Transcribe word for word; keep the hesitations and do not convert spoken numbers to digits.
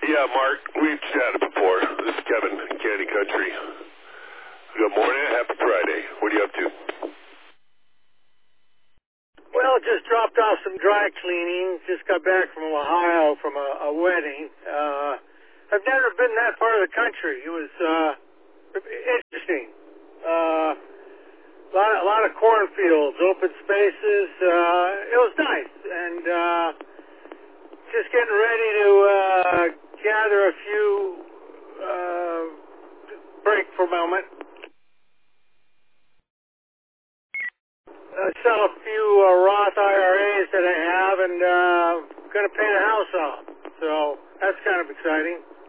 yeah, Mark, we've chatted before. This is Kevin in Candy Country. Good morning, happy Friday. What are you up to? Well, just dropped off some dry cleaning. Just got back from Ohio from a, a wedding. Uh, I've never been that part of the country. It was uh, interesting. Uh, a lot, a lot of cornfields, open spaces. Uh, it was nice, and uh, just getting ready to uh, gather a few uh, break for a moment. Uh, sell a few uh, Roth I R As that I have, and uh, going to pay the house off. So that's kind of exciting.